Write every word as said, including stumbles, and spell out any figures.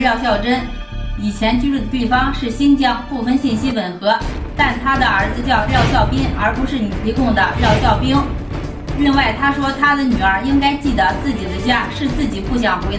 廖孝珍，以前居住的地方是新疆，部分信息吻合，但他的儿子叫廖孝斌，而不是你提供的廖孝兵。另外，他说他的女儿应该记得自己的家是自己不想回的。